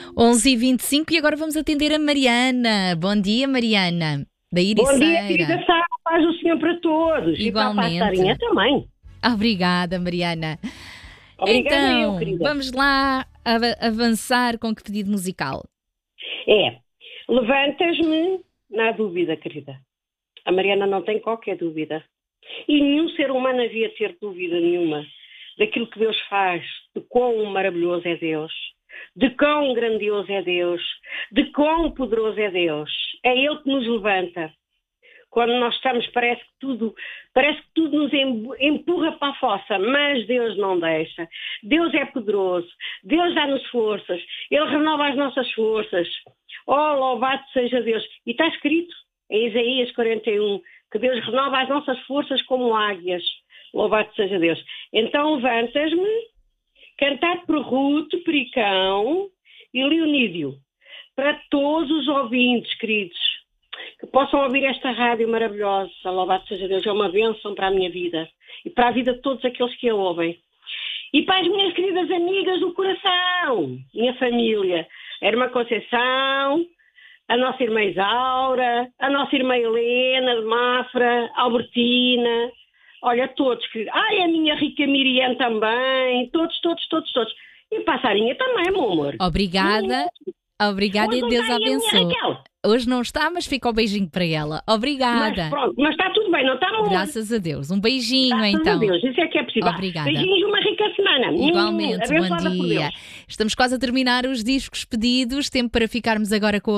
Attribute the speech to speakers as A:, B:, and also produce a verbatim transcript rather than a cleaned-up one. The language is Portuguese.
A: onze e vinte e cinco e agora vamos atender a Mariana. Bom dia, Mariana, da Ericeira.
B: Bom dia, querida Sara, paz do Senhor para todos.
A: Igualmente.
B: E para a Sarinha também.
A: Obrigada, Mariana.
B: Obrigada
A: então,
B: eu, querida.
A: Vamos lá av- avançar com que pedido musical?
B: É, levantas-me na dúvida, querida. A Mariana não tem qualquer dúvida. E nenhum ser humano havia de ter dúvida nenhuma daquilo que Deus faz, de quão maravilhoso é Deus, de quão grandioso é Deus, de quão poderoso é Deus. É Ele que nos levanta. Quando nós estamos, parece que tudo, parece que tudo nos empurra para a fossa, mas Deus não deixa. Deus é poderoso, Deus dá-nos forças, Ele renova as nossas forças. Oh, louvado seja Deus. E está escrito em Isaías quarenta e um, que Deus renova as nossas forças como águias. Louvado seja Deus. Então levantas-me, cantar por Ruth, Pericão e Leonídio, para todos os ouvintes, queridos, que possam ouvir esta rádio maravilhosa. Louvado seja Deus, é uma bênção para a minha vida e para a vida de todos aqueles que a ouvem. E para as minhas queridas amigas do coração, minha família, a irmã Conceição, a nossa irmã Isaura, a nossa irmã Helena de Mafra, a Albertina, olha, todos, queridos. Ai, a minha rica Miriam também, todos, todos, todos, todos. E para a Sarinha também, meu amor.
A: Obrigada, obrigada e Deus a abençoe. Hoje não está, mas fica o beijinho para ela. Obrigada.
B: Mas pronto, mas está tudo bem, não está, amor?
A: Graças a Deus. Um beijinho,
B: Graças
A: então.
B: a Deus, isso é que é possível.
A: Obrigada.
B: Beijinhos e uma rica semana.
A: Igualmente,
B: Hum,
A: bom dia. Estamos quase a terminar os discos pedidos. Tempo para ficarmos agora com a